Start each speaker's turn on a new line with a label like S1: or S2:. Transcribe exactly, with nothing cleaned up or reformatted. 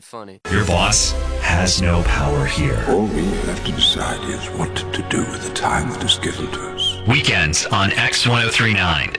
S1: funny.
S2: Your boss has no power here.
S3: All we have to decide is what to do with the time that is given to us.
S2: Weekends on X ten thirty-nine.